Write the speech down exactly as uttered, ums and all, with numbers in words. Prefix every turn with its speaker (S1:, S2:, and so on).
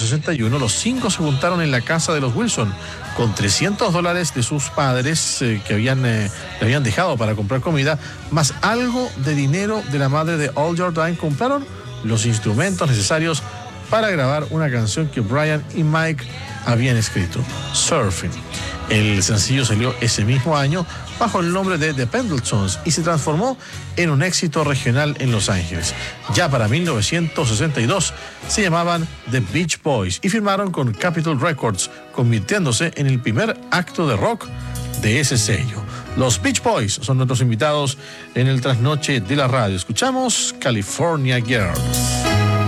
S1: sesenta y uno, los cinco se juntaron en la casa de los Wilson con trescientos dólares de sus padres eh, que habían, eh, le habían dejado para comprar comida, más algo de dinero de la madre de Al Jardine. Compraron los instrumentos necesarios para grabar una canción que Brian y Mike habían escrito, Surfing. El sencillo salió ese mismo año bajo el nombre de The Pendletons y se transformó en un éxito regional en Los Ángeles. Ya para mil novecientos sesenta y dos se llamaban The Beach Boys y firmaron con Capitol Records, convirtiéndose en el primer acto de rock de ese sello. Los Beach Boys son nuestros invitados en el trasnoche de la radio. Escuchamos California Girls.